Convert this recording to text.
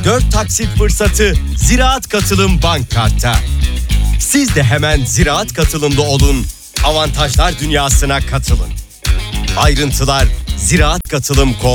4 taksit fırsatı Ziraat Katılım Bank Kart'ta. Siz de hemen Ziraat Katılım'da olun, avantajlar dünyasına katılın. Ayrıntılar ziraatkatılım.com